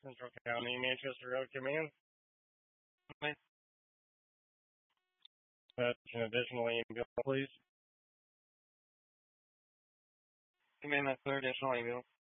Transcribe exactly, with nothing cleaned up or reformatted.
Central County, Manchester Road Command. Attach an additional ambulance, please. Command, that's third additional ambulance.